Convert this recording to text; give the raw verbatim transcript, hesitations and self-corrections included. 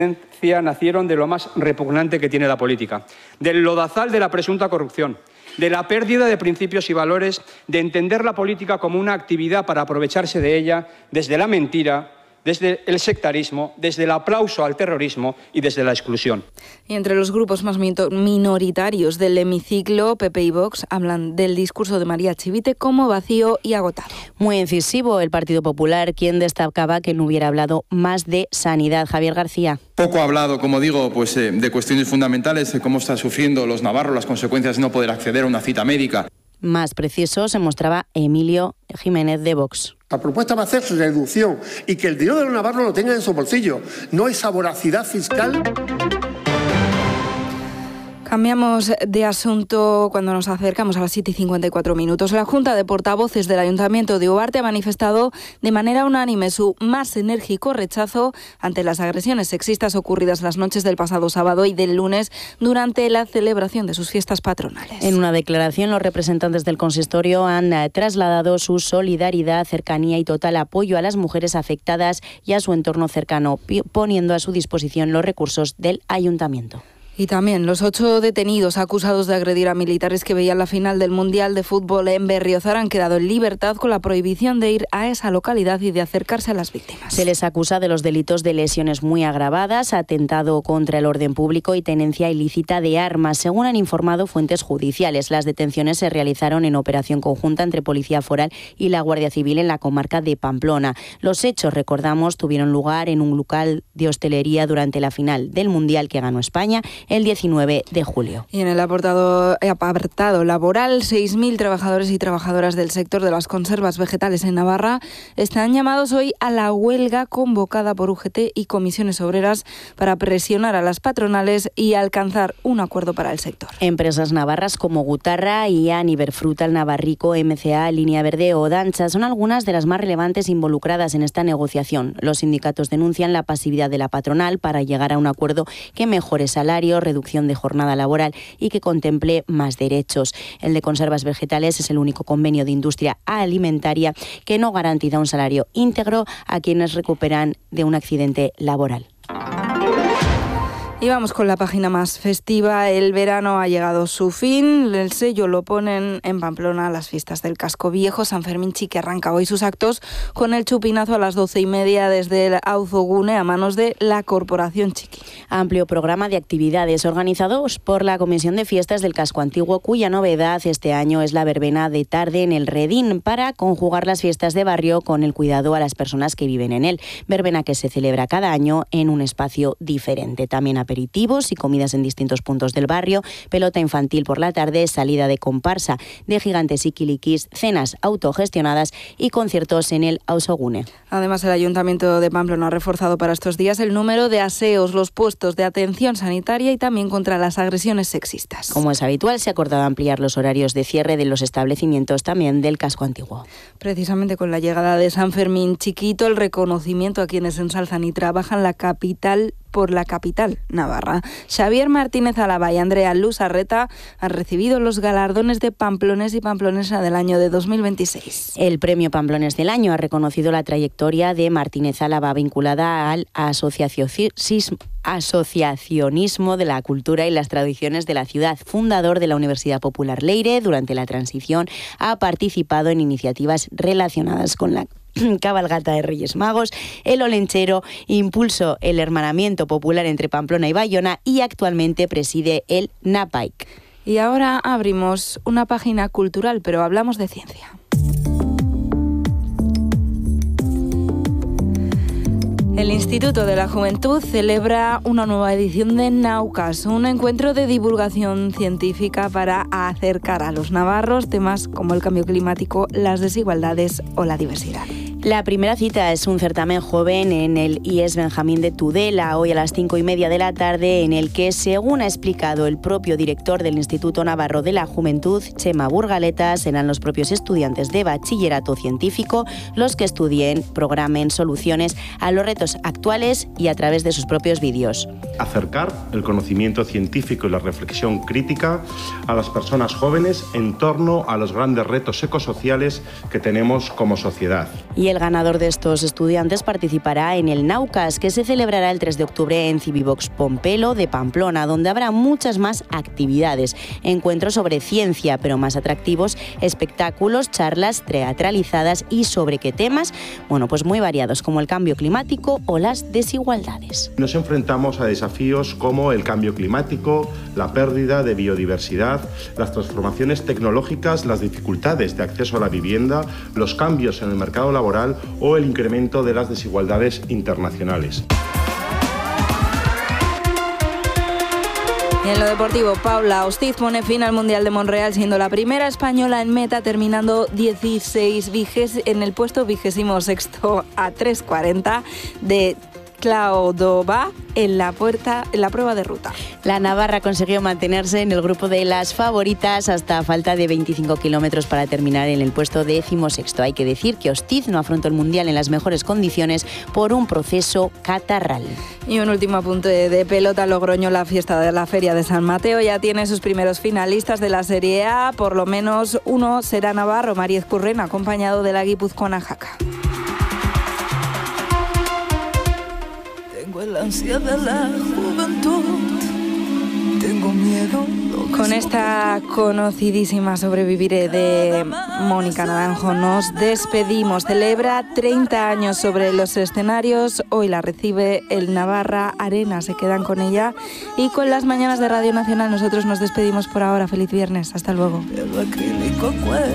nacieron de lo más repugnante que tiene la política, del lodazal de la presunta corrupción, de la pérdida de principios y valores, de entender la política como una actividad para aprovecharse de ella desde la mentira, desde el sectarismo, desde el aplauso al terrorismo y desde la exclusión. Y entre los grupos más minoritarios del hemiciclo, P P y Vox hablan del discurso de María Chivite como vacío y agotado. Muy incisivo el Partido Popular, quien destacaba que no hubiera hablado más de sanidad. Javier García. Poco ha hablado, como digo, pues, eh, de cuestiones fundamentales, de cómo están sufriendo los navarros las consecuencias de no poder acceder a una cita médica. Más preciso se mostraba Emilio Jiménez de Vox. La propuesta va a ser reducción y que el dinero de los navarros lo tengan en su bolsillo. No esa voracidad fiscal. Cambiamos de asunto cuando nos acercamos a las siete y cincuenta y cuatro minutos. La Junta de Portavoces del Ayuntamiento de Ugarte ha manifestado de manera unánime su más enérgico rechazo ante las agresiones sexistas ocurridas las noches del pasado sábado y del lunes durante la celebración de sus fiestas patronales. En una declaración, los representantes del consistorio han trasladado su solidaridad, cercanía y total apoyo a las mujeres afectadas y a su entorno cercano, poniendo a su disposición los recursos del Ayuntamiento. Y también los ocho detenidos acusados de agredir a militares que veían la final del Mundial de Fútbol en Berriozar han quedado en libertad con la prohibición de ir a esa localidad y de acercarse a las víctimas. Se les acusa de los delitos de lesiones muy agravadas, atentado contra el orden público y tenencia ilícita de armas. Según han informado fuentes judiciales, las detenciones se realizaron en operación conjunta entre Policía Foral y la Guardia Civil en la comarca de Pamplona. Los hechos, recordamos, tuvieron lugar en un local de hostelería durante la final del Mundial que ganó España el diecinueve de julio. Y en el apartado, apartado laboral, seis mil trabajadores y trabajadoras del sector de las conservas vegetales en Navarra están llamados hoy a la huelga convocada por U G T y comisiones obreras para presionar a las patronales y alcanzar un acuerdo para el sector. Empresas navarras como Gutarra, Ian, Iberfruta, El Navarrico, M C A, Línea Verde o Dancha son algunas de las más relevantes involucradas en esta negociación. Los sindicatos denuncian la pasividad de la patronal para llegar a un acuerdo que mejore salarios, reducción de jornada laboral y que contemple más derechos. El de conservas vegetales es el único convenio de industria alimentaria que no garantiza un salario íntegro a quienes recuperan de un accidente laboral. Y vamos con la página más festiva. El verano ha llegado a su fin. El sello lo ponen en Pamplona las fiestas del Casco Viejo. San Fermín Chiqui arranca hoy sus actos con el chupinazo a las doce y media desde el Auzogune a manos de la Corporación Chiqui. Amplio programa de actividades organizados por la Comisión de Fiestas del Casco Antiguo, cuya novedad este año es la verbena de tarde en el Redín para conjugar las fiestas de barrio con el cuidado a las personas que viven en él. Verbena que se celebra cada año en un espacio diferente. También aperitivos y comidas en distintos puntos del barrio, pelota infantil por la tarde, salida de comparsa de gigantes y quiliquis, cenas autogestionadas y conciertos en el Auzogune. Además, el Ayuntamiento de Pamplona ha reforzado para estos días el número de aseos, los puestos de atención sanitaria y también contra las agresiones sexistas. Como es habitual, se ha acordado ampliar los horarios de cierre de los establecimientos también del casco antiguo. Precisamente con la llegada de San Fermín Chiquito, el reconocimiento a quienes ensalzan y trabajan la capital por la capital navarra. Xavier Martínez Álava y Andrea Luz Arreta han recibido los galardones de Pamplones y Pamplonesa del año de dos mil veintiséis. El premio Pamplones del año ha reconocido la trayectoria de Martínez Álava vinculada al asociacionismo asociacionismo de la cultura y las tradiciones de la ciudad. Fundador de la Universidad Popular Leire, durante la transición ha participado en iniciativas relacionadas con la cabalgata de Reyes Magos, el Olenchero, impulsó el hermanamiento popular entre Pamplona y Bayona y actualmente preside el NAPAIC. Y ahora abrimos una página cultural, pero hablamos de ciencia. El Instituto de la Juventud celebra una nueva edición de Naucas, un encuentro de divulgación científica para acercar a los navarros temas como el cambio climático, las desigualdades o la diversidad. La primera cita es un certamen joven en el I E S Benjamín de Tudela, hoy a las cinco y media de la tarde, en el que, según ha explicado el propio director del Instituto Navarro de la Juventud, Chema Burgaleta, serán los propios estudiantes de bachillerato científico los que estudien, programen soluciones a los retos actuales y a través de sus propios vídeos. Acercar el conocimiento científico y la reflexión crítica a las personas jóvenes en torno a los grandes retos ecosociales que tenemos como sociedad. Y el ganador de estos estudiantes participará en el Naucas, que se celebrará el tres de octubre en Civivox Pompelo de Pamplona, donde habrá muchas más actividades, encuentros sobre ciencia, pero más atractivos, espectáculos, charlas teatralizadas y sobre qué temas, bueno, pues muy variados, como el cambio climático o las desigualdades. Nos enfrentamos a desafíos como el cambio climático, la pérdida de biodiversidad, las transformaciones tecnológicas, las dificultades de acceso a la vivienda, los cambios en el mercado laboral o el incremento de las desigualdades internacionales. Y en lo deportivo, Paula Ostiz pone fin al Mundial de Montreal, siendo la primera española en meta, terminando dieciséis en el puesto vigésimo sexto a tres cuarenta de Cladova en la puerta en la prueba de ruta. La navarra consiguió mantenerse en el grupo de las favoritas hasta falta de veinticinco kilómetros para terminar en el puesto decimosexto. Hay que decir que Ostiz no afrontó el Mundial en las mejores condiciones por un proceso catarral. Y un último apunte de pelota: Logroño, la fiesta de la Feria de San Mateo, ya tiene sus primeros finalistas de la Serie A. Por lo menos uno será navarro, Mariez Currena, acompañado de la guipuzcoana Jaca. El ansia de la juventud, tengo miedo. Con esta conocidísima Sobreviviré de Mónica Naranjo nos despedimos. Celebra treinta años sobre los escenarios. Hoy la recibe el Navarra Arena. Se quedan con ella y con las mañanas de Radio Nacional. Nosotros nos despedimos por ahora. Feliz viernes. Hasta luego.